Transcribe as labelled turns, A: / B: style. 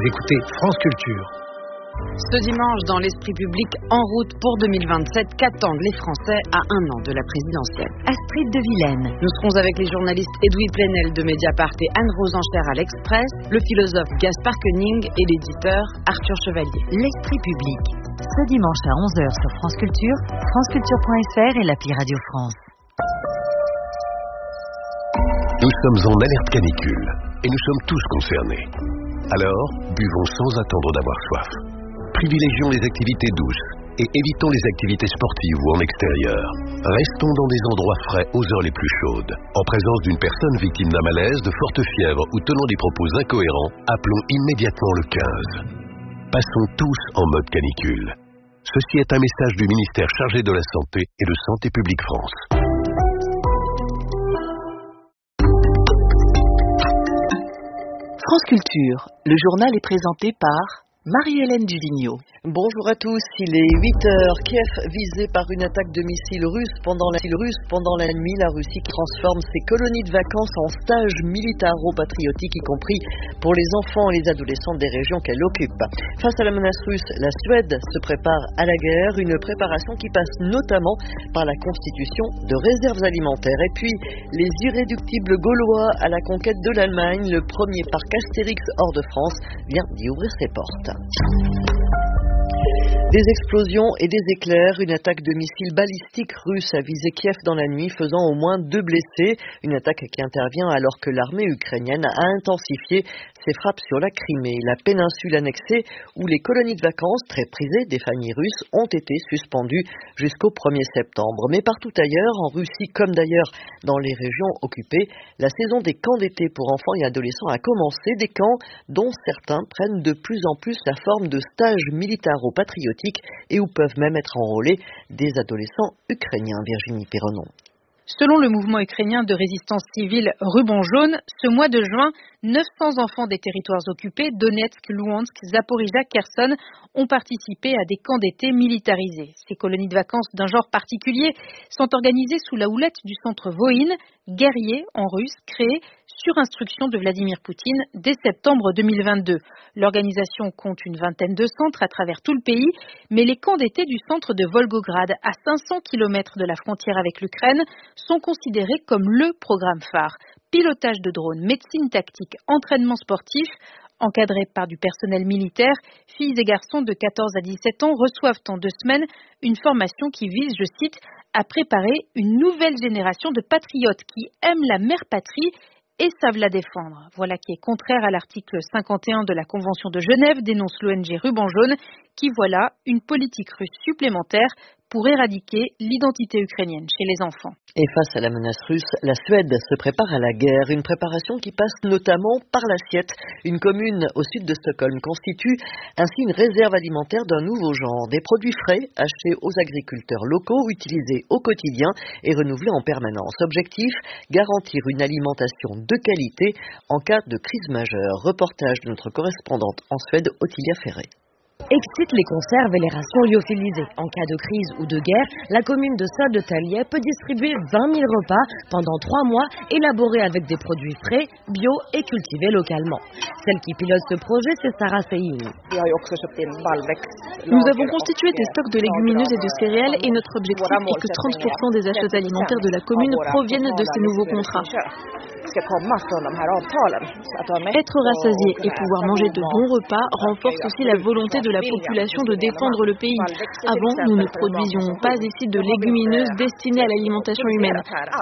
A: écoutez France Culture.
B: Ce dimanche, dans l'esprit public, en route pour 2027, qu'attendent les Français à un an de la présidentielle?
C: Astrid de Vilaine.
B: Nous serons avec les journalistes Edoui Plenel de Mediapart et Anne-Rose Enchère à l'Express, le philosophe Gaspard Koenig et l'éditeur Arthur Chevalier.
C: L'esprit public. Ce dimanche à 11h sur France Culture, franceculture.fr et l'appli Radio France.
D: Nous sommes en alerte canicule et nous sommes tous concernés. Alors, buvons sans attendre d'avoir soif. Privilégions les activités douces et évitons les activités sportives ou en extérieur. Restons dans des endroits frais aux heures les plus chaudes. En présence d'une personne victime d'un malaise, de forte fièvre ou tenant des propos incohérents, appelons immédiatement le 15. Passons tous en mode canicule. Ceci est un message du ministère chargé de la Santé et de Santé publique France.
E: France Culture, le journal est présenté par Marie-Hélène Duvigneau.
F: Bonjour à tous, il est 8h. Kiev visé par une attaque de missiles russes pendant la nuit. La Russie qui transforme ses colonies de vacances en stages militaro-patriotiques, y compris pour les enfants et les adolescents des régions qu'elle occupe. Face à la menace russe, la Suède se prépare à la guerre, une préparation qui passe notamment par la constitution de réserves alimentaires. Et puis, les irréductibles Gaulois à la conquête de l'Allemagne, le premier parc Astérix hors de France vient d'y ouvrir ses portes. Des explosions et des éclairs, une attaque de missiles balistiques russes a visé Kiev dans la nuit, faisant au moins 2 blessés. Une attaque qui intervient alors que l'armée ukrainienne a intensifié ses frappes sur la Crimée, la péninsule annexée où les colonies de vacances très prisées des familles russes ont été suspendues jusqu'au 1er septembre. Mais partout ailleurs, en Russie comme d'ailleurs dans les régions occupées, la saison des camps d'été pour enfants et adolescents a commencé, des camps dont certains prennent de plus en plus la forme de stages militaro-patriotiques et où peuvent même être enrôlés des adolescents ukrainiens. Virginie Perronon.
G: Selon le mouvement ukrainien de résistance civile Ruban Jaune, ce mois de juin, 900 enfants des territoires occupés, Donetsk, Louhansk, Zaporijia, Kherson, ont participé à des camps d'été militarisés. Ces colonies de vacances d'un genre particulier sont organisées sous la houlette du centre Voïne, guerrier en russe, créé sur instruction de Vladimir Poutine dès septembre 2022. L'organisation compte une vingtaine de centres à travers tout le pays, mais les camps d'été du centre de Volgograd, à 500 km de la frontière avec l'Ukraine, sont considérés comme le programme phare. Pilotage de drones, médecine tactique, entraînement sportif, encadrés par du personnel militaire, filles et garçons de 14 à 17 ans reçoivent en 2 semaines une formation qui vise, je cite, à préparer une nouvelle génération de patriotes qui aiment la mère patrie et savent la défendre. Voilà qui est contraire à l'article 51 de la Convention de Genève, dénonce l'ONG Ruban Jaune, qui voit là une politique russe supplémentaire pour éradiquer l'identité ukrainienne chez les enfants.
F: Et face à la menace russe, la Suède se prépare à la guerre, une préparation qui passe notamment par l'Assiette. Une commune au sud de Stockholm constitue ainsi une réserve alimentaire d'un nouveau genre, des produits frais achetés aux agriculteurs locaux, utilisés au quotidien et renouvelés en permanence. Objectif, garantir une alimentation de qualité en cas de crise majeure. Reportage de notre correspondante en Suède, Ottilia Ferré.
H: Excite les conserves et les rations lyophilisées. En cas de crise ou de guerre, la commune de Södertälje peut distribuer 20 000 repas pendant 3 mois, élaborés avec des produits frais, bio et cultivés localement. Celle qui pilote ce projet, c'est Sarah Seini.
I: Nous avons constitué des stocks de légumineuses et de céréales et notre objectif est que 30% des achats alimentaires de la commune proviennent de ces nouveaux contrats. Être rassasié et pouvoir manger de bons repas renforce aussi la volonté de la population de défendre le pays. Avant, nous ne produisions pas ici de légumineuses destinées à l'alimentation humaine.